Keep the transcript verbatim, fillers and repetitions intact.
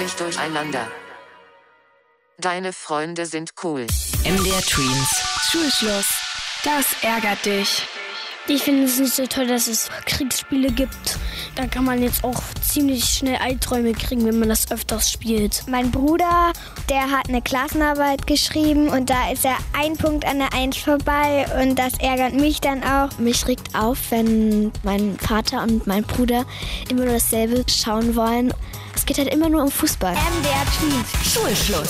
wirklich durcheinander. Deine Freunde sind cool. M D R Tweens. Schulschluss. Das ärgert dich. Ich finde es nicht so toll, dass es Kriegsspiele gibt. Da kann man jetzt auch ziemlich schnell Albträume kriegen, wenn man das öfters spielt. Mein Bruder, der hat eine Klassenarbeit geschrieben und da ist er ein Punkt an der Eins vorbei und das ärgert mich dann auch. Mich regt auf, wenn mein Vater und mein Bruder immer nur dasselbe schauen wollen. Es geht halt immer nur um Fußball. M D R Tweens. Schulschluss.